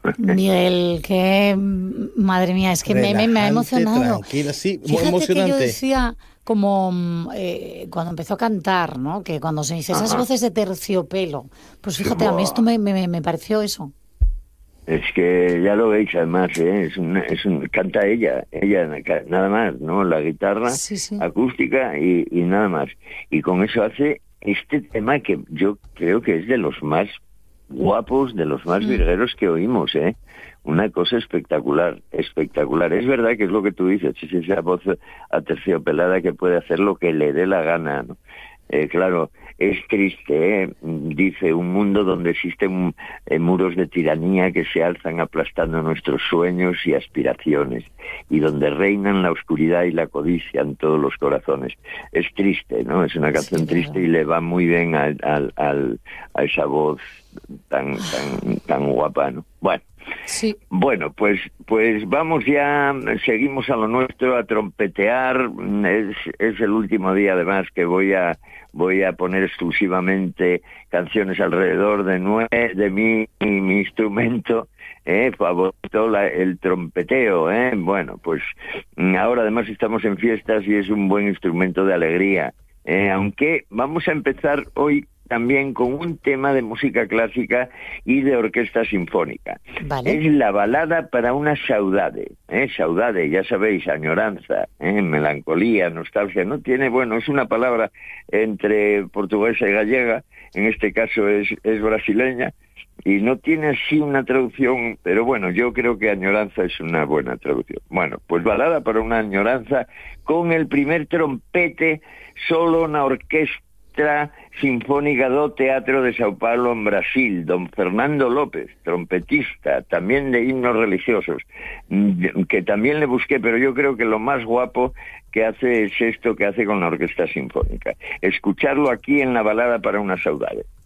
Miguel, que madre mía, es que me ha emocionado. Tranquila, sí, muy Fíjate que yo emocionante. decía, como cuando empezó a cantar, ¿no? Que cuando se dice esas Ajá. voces de terciopelo, pues Sí, fíjate, a mí esto buah. me pareció eso. Es que ya lo veis además, ¿eh? Canta ella nada más, ¿no? La guitarra Sí, sí. acústica y nada más. Y con eso hace este tema que yo creo que es de los más guapos, de los más Mm, virgueros que oímos, ¿eh? Una cosa espectacular, espectacular. Es verdad que es lo que tú dices, es esa voz aterciopelada que puede hacer lo que le dé la gana, ¿no? Claro, es triste, ¿eh? Dice, un mundo donde existen muros de tiranía que se alzan aplastando nuestros sueños y aspiraciones, y donde reinan la oscuridad y la codicia en todos los corazones. Es triste, ¿no? Es una sí, canción triste y claro. le va muy bien a esa voz tan guapa, ¿no? Bueno. Sí. Bueno, pues vamos ya, seguimos a lo nuestro, a trompetear. Es el último día además que voy a poner exclusivamente canciones alrededor de mi instrumento favorito, el trompeteo. Bueno, pues ahora además estamos en fiestas y es un buen instrumento de alegría. Aunque vamos a empezar hoy también con un tema de música clásica y de orquesta sinfónica. Vale. Es la balada para una saudade. Saudade, ya sabéis, añoranza, melancolía, nostalgia. No tiene, bueno, es una palabra entre portuguesa y gallega, en este caso es brasileña, y no tiene así una traducción, pero bueno, yo creo que añoranza es una buena traducción. Bueno, pues balada para una añoranza con el primer trompete solo na orquesta sinfónica do Teatro de Sao Paulo en Brasil, don Fernando López, trompetista, también de himnos religiosos, que también le busqué, pero yo creo que lo más guapo que hace es esto que hace con la orquesta sinfónica. Escucharlo aquí en la balada para una saudade.